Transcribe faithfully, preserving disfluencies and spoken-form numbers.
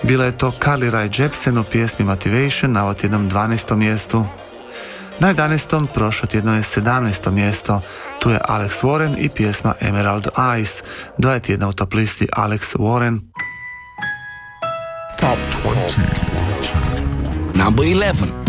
Bila je to Carly Rae Jepsen u pjesmi Motivation na ovo tjednom dvanaestom mjestu. Na jedanaestom prošlo tjedno je sedamnaesto mjesto, tu je Alex Warren i pjesma Emerald Eyes, dva tjedna u top listi Alex Warren. Top dvadeset. Number eleven.